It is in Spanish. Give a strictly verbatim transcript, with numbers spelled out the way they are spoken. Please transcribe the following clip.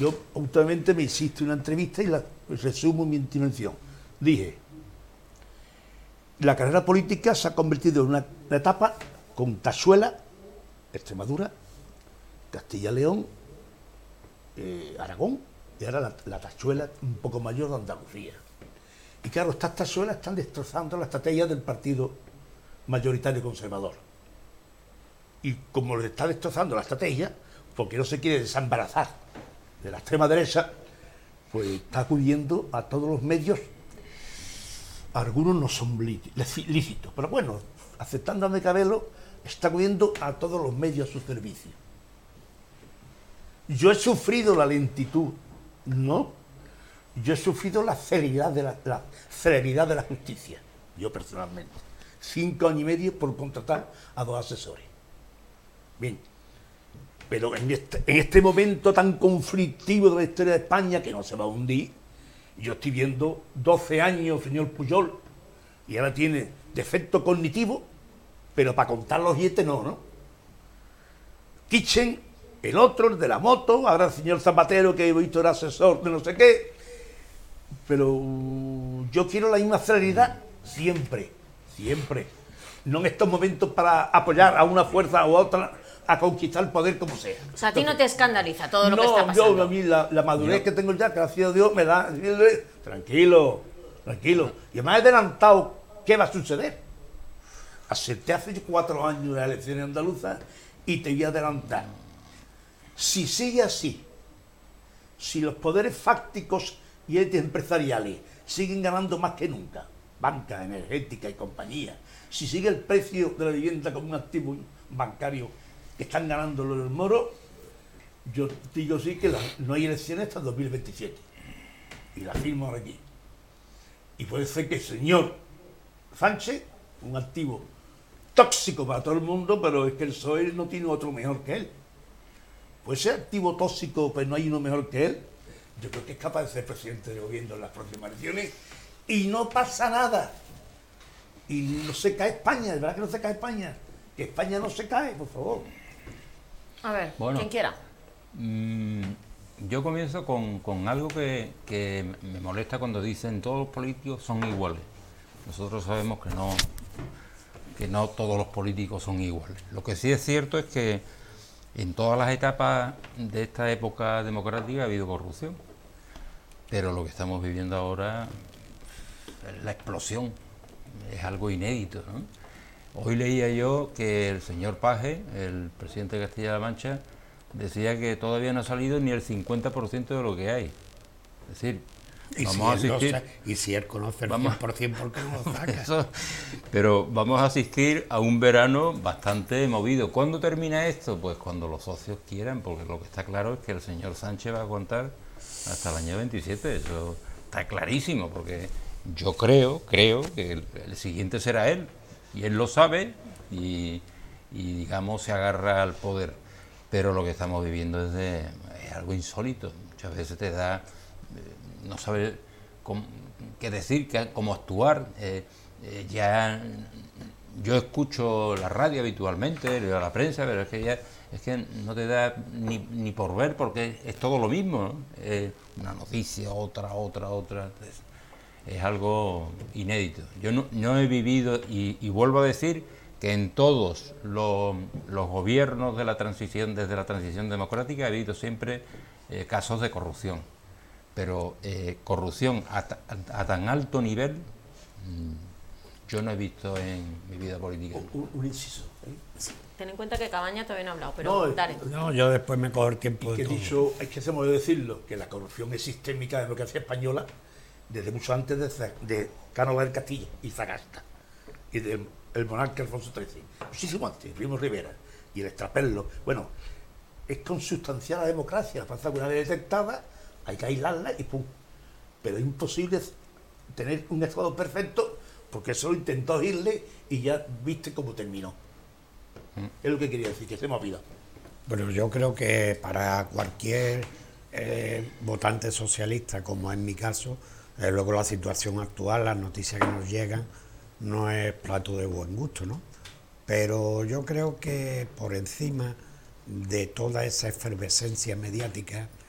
yo últimamente me hiciste una entrevista y la resumo mi intervención. Dije, la carrera política se ha convertido en una, una etapa con Tachuela, Extremadura, Castilla-León, eh, Aragón, y ahora la, la tachuela un poco mayor de Andalucía. Y claro, estas tachuelas están destrozando la estrategia del partido mayoritario conservador. Y como le está destrozando la estrategia, porque no se quiere desembarazar de la extrema derecha, pues está acudiendo a todos los medios. Algunos no son lícitos, pero bueno, aceptando a Mecabelo, está acudiendo a todos los medios a su servicio. Yo he sufrido la lentitud, no, yo he sufrido la celeridad de la, la celeridad de la justicia, yo personalmente. Cinco años y medio por contratar a dos asesores. Bien, pero en este, en este momento tan conflictivo de la historia de España, que no se va a hundir, yo estoy viendo doce años, señor Pujol, y ahora tiene defecto cognitivo, pero para contar los billetes no, ¿no? Kitchen, el otro, el de la moto, ahora el señor Zapatero, que he visto era asesor de no sé qué, pero yo quiero la misma celeridad siempre, siempre, no en estos momentos para apoyar a una fuerza u otra a conquistar el poder como sea. O sea, a ti no te escandaliza todo lo no, que está pasando. No, a mí la, la madurez yo. que tengo ya, gracias a Dios, me da... Tranquilo, tranquilo. Y me ha adelantado qué va a suceder. Acepté hace cuatro años las elecciones andaluzas y te voy a adelantar. Si sigue así, si los poderes fácticos y empresariales siguen ganando más que nunca, banca, energética y compañía, si sigue el precio de la vivienda como un activo bancario que están ganando los moros, yo digo sí que la, no hay elecciones hasta el dos mil veintisiete. Y la firmo ahora aquí. Y puede ser que el señor Sánchez, un activo tóxico para todo el mundo, pero es que el P S O E no tiene otro mejor que él. Puede ser activo tóxico, pero no hay uno mejor que él. Yo creo que es capaz de ser presidente de gobierno en las próximas elecciones y no pasa nada. Y no se cae España, de verdad que no se cae España. Que España no se cae, por favor. A ver, bueno, quien quiera. Mmm, yo comienzo con, con algo que, que me molesta cuando dicen todos los políticos son iguales. Nosotros sabemos que no, que no todos los políticos son iguales. Lo que sí es cierto es que en todas las etapas de esta época democrática ha habido corrupción. Pero lo que estamos viviendo ahora es la explosión. Es algo inédito, ¿no? Hoy leía yo que el señor Paje, el presidente de Castilla-La Mancha, decía que todavía no ha salido ni el cincuenta por ciento de lo que hay. Es decir, y vamos si a asistir... Él lo, y si él conoce el vamos, cien por ciento, ¿por qué no lo saca? Eso, pero vamos a asistir a un verano bastante movido. ¿Cuándo termina esto? Pues cuando los socios quieran, porque lo que está claro es que el señor Sánchez va a aguantar hasta el año veintisiete. Eso está clarísimo, porque yo creo, creo que el, el siguiente será él. Y él lo sabe y, y, digamos, se agarra al poder. Pero lo que estamos viviendo es, de, es algo insólito. Muchas veces te da... Eh, no sabes cómo, qué decir, qué, cómo actuar. Eh, eh, ya yo escucho la radio habitualmente, leo la prensa, pero es que ya es que no te da ni, ni por ver, porque es todo lo mismo, ¿no? Eh, una noticia, otra, otra, otra... Es algo inédito. Yo no, no he vivido, y, y vuelvo a decir que en todos los, los gobiernos de la transición, desde la transición democrática, ha habido siempre eh, casos de corrupción. Pero eh, corrupción a, a, a tan alto nivel, mmm, yo no he visto en mi vida política. Un, un inciso. ¿eh? Ten en cuenta que Cabañas todavía no ha hablado, pero no, dale. No, yo después me cojo el tiempo y que de todo. Dicho, es que se me olvidó decirlo, que la corrupción es sistémica de la democracia española desde mucho antes de, de Cánovas del Castillo y Sagasta y del el monarca Alfonso trece, muchísimo antes, Primo Rivera y el extraperlo. Bueno, es consustancial a la democracia, la falta una vez detectada hay que aislarla y pum. Pero es imposible tener un estado perfecto porque eso lo intentó Hitler y ya viste cómo terminó. Mm. Es lo que quería decir, que se me ha olvidado. Bueno, yo creo que para cualquier eh, votante socialista, como en mi caso, eh, luego la situación actual, las noticias que nos llegan, no es plato de buen gusto, ¿no? Pero yo creo que por encima de toda esa efervescencia mediática